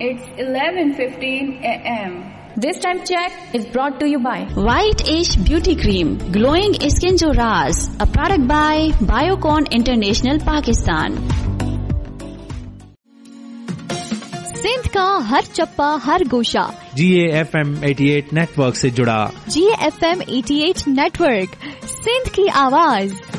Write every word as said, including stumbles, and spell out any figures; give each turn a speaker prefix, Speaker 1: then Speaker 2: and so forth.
Speaker 1: It's eleven fifteen a m
Speaker 2: This time check is brought to you by
Speaker 3: White Ash Beauty Cream, Glowing Skin Jo Raaz, a product by Biocon International Pakistan.
Speaker 4: Sindh का हर चप्पा हर गोशा
Speaker 5: जी A F M अठासी network से जुड़ा।
Speaker 4: जी A F M अठासी network, Sindh की आवाज।